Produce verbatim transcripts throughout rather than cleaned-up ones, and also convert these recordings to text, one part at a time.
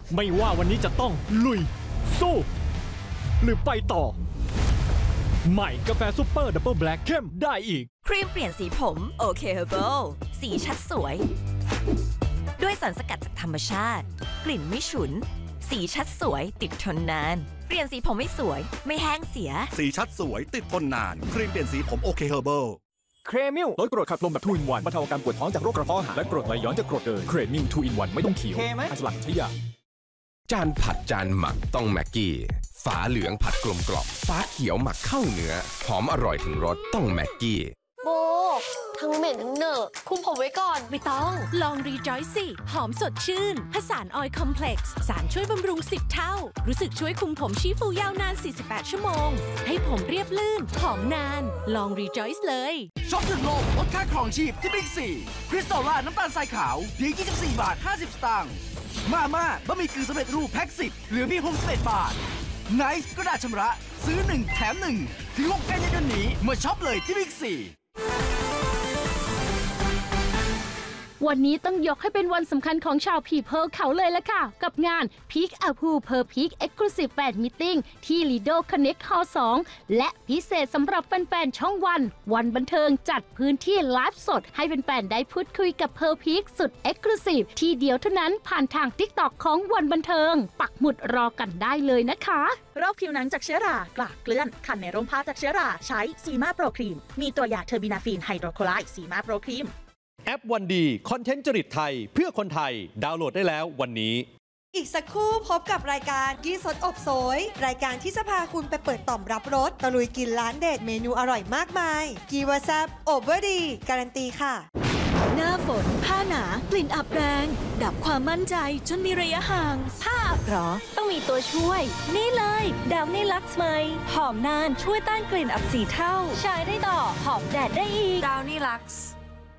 ไม่ว่าวันนี้จะต้องลุยสู้หรือไปต่อใหม่กาแฟซุปเปอร์ดับเบิลแบล็คเข้มได้อีกครีมเปลี่ยนสีผมโอเคเฮอร์เบิลสีชัดสวยด้วยสารสกัดจากธรรมชาติกลิ่นไม่ฉุนสีชัดสวยติดทนนานเปลี่ยนสีผมไม่สวยไม่แห้งเสียสีชัดสวยติดทนนานครีมเปลี่ยนสีผมโอเคเฮอร์เบิลเครมิลลดกรดขับลมแบบทูอินวันบรรเทาอาการปวดท้องจากโรคกระเพาะอาหารและกรดไหลย้อนจากกรดเกินเครมิลทูอินวันไม่ต้องเคี้ยวอันหลังใช้ยาจานผัดจานหมักต้องแม็กกี้ฝาเหลืองผัดกลมกล่อมฟ้าเขียวหมักเข้าเนื้อหอมอร่อยถึงรสต้องแม็กกี้โบทั้งเหม็นทั้งเหนอะคุมผมไว้ก่อนไม่ต้องลองรีจอยสิหอมสดชื่นผสานออยล์คอมเพล็กซ์สารช่วยบำรุงสิบเท่ารู้สึกช่วยคุมผมชี้ฟูยาวนานสี่สิบแปดชั่วโมงให้ผมเรียบลื่นหอมนานลองรีจอยส์เลยช็อปหยุดโลกลดค่าครองชีพที่บิ๊กซีคริสตัลล่าน้ำตาลทรายขาวเพียงยี่สิบสี่บาทห้าสิบสตางค์มาม่าบะหมี่กึ่งสำเร็จรูปแพ็คสิบเหลือเพียงหกสิบเอ็ดบาทไนซ์กระดาษชำระซื้อหนึ่งแถมหนึ่งถึงหกกันยายนนี้มาช็อปเลยที่บิ๊กซีวันนี้ต้องยกให้เป็นวันสำคัญของชาวพีเพิลเขาเลยละค่ะกับงาน Peak a p o o Per Peak Exclusive Fan Meeting ที่ Lido Connect Hall สองและพิเศษสำหรับแฟนๆช่องวันวันบันเทิงจัดพื้นที่ไลฟ์สดให้แฟนๆได้พูดคุยกับ Per Peak สุด Exclusive ที่เดียวเท่านั้นผ่านทาง TikTok ของวันบันเทิงปักหมุดรอกันได้เลยนะคะโรคผิวหนังจากเชื้อรากลากเกลื่อนคันในร่มผ้าจากเชื้อราใช้ซีมาโปรครีมมีตัวยาเทอร์บินาฟีนไฮโดรโคไลด์ซีมาโปรครีมแอปวันดีคอนเทนต์จริตไทยเพื่อคนไทยดาวน์โหลดได้แล้ววันนี้อีกสักครู่พบกับรายการกี้สดอบโสยรายการที่จะพาคุณไปเปิดต่อมรับรสตะลุยกินร้านเด็ดเมนูอร่อยมากมายกีวาแซบอบเวอร์ดีการันตีค่ะหน้าฝนผ้าหนากลิ่นอับแรงดับความมั่นใจจนมีระยะห่างผ้าอับหรอต้องมีตัวช่วยนี่เลยดาวนี่ลักซ์ไมหอมนานช่วยต้านกลิ่นอับสี่เท่าใช้ได้ต่อหอมแดดได้อีกดาวนี่ลักซ์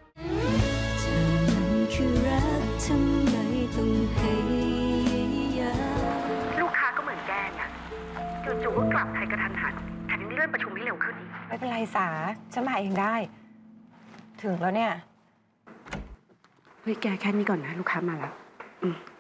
ลูกค้าก็เหมือนแกเนี่ยจู่ๆก็กลับไทยกระทันหันแถมยังเลื่อนประชุมให้เร็วขึ้นอีกไม่เป็นไรสาฉันมาเองได้ถึงแล้วเนี่ยเฮ้ยแกแค่นี้ก่อนนะลูกค้ามาแล้วอืม